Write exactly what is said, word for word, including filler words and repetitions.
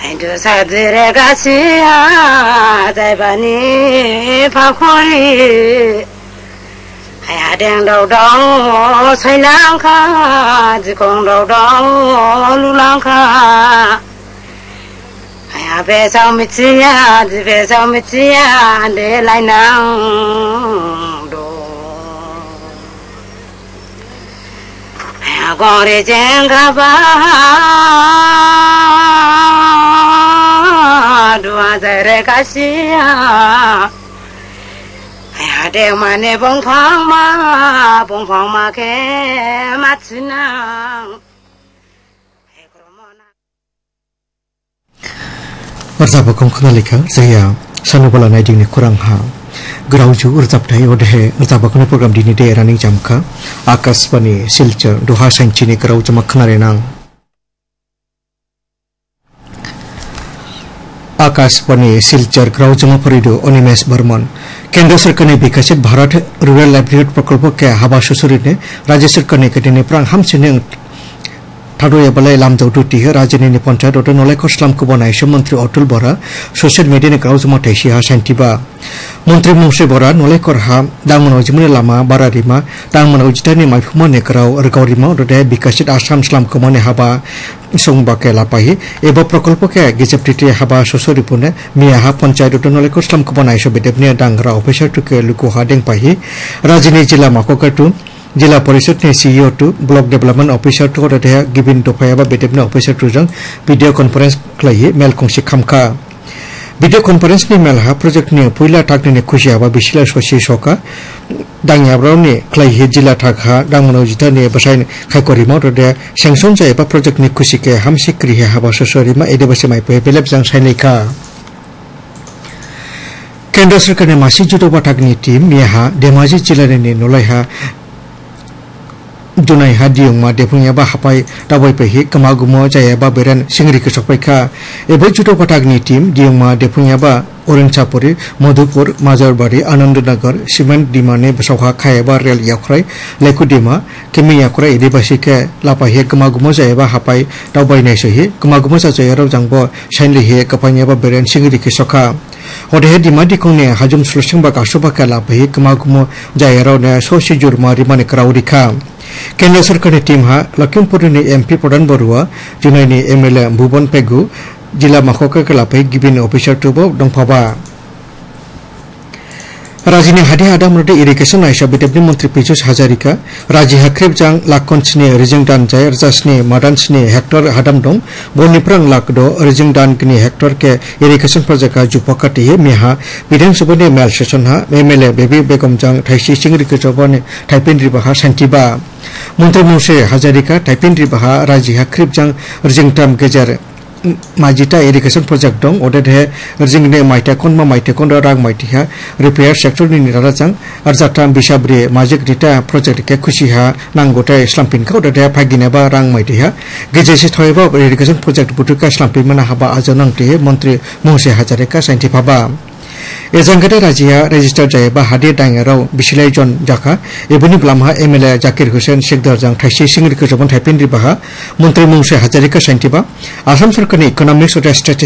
Aduh sadere kasih bani pakoi, ada yang dau-dau saya langkah, jikong dau-dau lu langkah. Ayah besar meciya, besar meciya, de lainang do. Ayah gore jengkaba. Dua zere kasih, ada yang mana bongfang ma, bongfang ma ke macam. Bersama kaum kenalika, saya sanubala naik ni kurang ha. Gerauju urzap dai odeh urzap kau program di ni deh running jamka. Akas bani silcer doha sanci ni gerauju makna renang. आकाश बने सिलचर ग्राउ जमा परिदो अनिमेश बर्मन केंद्र सरकार ने विकसित Bharat rural livelihood प्रकल्प के हाबा सुसुरित ने राज्य सरकार ने कटिने प्रांग हमसिने थादोया बले लामजौ दुटी राज्यनि पंचायत और नले खसलाम को बनाइसो मंत्री अतुल बरा सोशल मीडिया ने ग्राउ जमा थाइसि हा शान्तिबा मंत्री मुंसे बरा नले करहा दांगमन जिमने लामा बारारिमा दांगमन उजितानि माइफुमा ने ग्राउ और गौरिमा और विकसित आसाम स्लाम को मने हाबा संबा के लापाही एवं प्रकल्प के गेजेप्टिटी हाबा ससुरिपुने मियाहा पंचायत नले खसलाम को बनाइसो बेदेबने दांगरा ऑफिसर टुके लुकुहा देंपाही राज्यनि जिला माखकाटु जिला परिषद ने CEO to block development officer to और गिबिन दफायाबा बेदेबने ऑफिसर टू जंग वीडियो कॉन्फ्रेंस खालायो मेल कंसि खामखा वीडियो कॉन्फ्रेंस नि मेल हा प्रोजेक्ट नि पुइला थाकनि खुसियाबा बिसिला ससि सका दांगियाब्राव नि खालायो जिला थाखा दांमनो जिता नि बसाय खायकरिमा और सेंक्शन जायबा प्रोजेक्ट नि खुसि के हमसि क्रिया हाबा ससरिमा एदेबसे माइपे बेलेब जंग साइलेखा केंद्र सरकार ने मासि जुदो बाथाकनि टीम मियाहा धेमाजि जिल्लानि नलायहा जुनाई हा दियंमा देफुंयाबा हापाय दाबायपहि कमागुमो जायाबा बेरेन सिंगरिखो सफायखा एबो जुदो बाथाकनि team दियंमा देफुंयाबा ओरेंचापुरी Madhupur माजरबाड़ी Anandnagar cement डिमाने बसावहा खायाबा rail याख्राय लेकुडिमा केमी याख्राय एदिबासी के लापाहे कमागुमो जायाबा हापाय दाबायनाय सहि कमागुमो जायाराव जांबो साइनलिहे कपायनाबा बेरेन सिंगरिखो सखा ओदेहे दिमा दिखोंने हाजुम स्लुसिंबा कासुबा के लापाहे कमागुमो जायाराव ने सोसि जुरमा रिमाने क्राउदिखा केंद्र सरकार ने टीम हा लखीमपुर ने एमपी प्रधान बरुआ जुनाई एमएलए भुवन पेगु जिला माखका के लापाहे गिबिन ऑफिसर टुबो दंफाबा राज्यनि हादे हादाम रोडे इरिगेशन आइसा बेदेबनि मंत्री पीयूष हाजारिका राज्य हाख्रेब जां लाखनस्नि रिजिं दान जाय रजास्नि मादानस्नि हेक्टर हादाम दं बनिफ्रां लाख दो रिजिं दान कनि हेक्टर के इरिगेशन प्रोजेक्ट का जुपकाति मेहा विधानसभा ने मेल सेशन हा एमएलए बेबी बेगम जां थाइसि सिंगरि कचबने थाइपेनद्रि बाहा शान्तिबा मंत्री मुंसे हाजारिका थाइपेनद्रि बाहा राज्य हाख्रेब जां रिजिं दाम गेजेर माजिता इरिगेशन प्रोजेक्ट दं ओदेहे रिजिंगने माइटाकोन मा माइटाकोन राग माइटिहा रिपेयर सेक्टर नि निराजां आरजाता बिसाब्रि माजिक रिटा प्रोजेक्ट के खुसिहा नांगोटा इस्लामपिन का ओदेहे फागिनेबा रां माइटिहा गेजेसे थयबा इरिगेशन प्रोजेक्ट बुटुका इस्लामपिन मना हाबा आजनंगते मंत्री मुंसे हाजारेका साइन्टिफाबा एजांगता राज्यया रेजिस्टार जायबा हादे दांगाराव बिसिलाय जन जाखा एबनि ब्लामहा एमएलए जाकिर हुसैन शेखदार जां थाइसि सिंगरि कजबन थाइपेनद्रि बाहा मंत्री मुंसे हाजारिका साइन्टिफा आसाम सरकारनि इकोनॉमिक्स और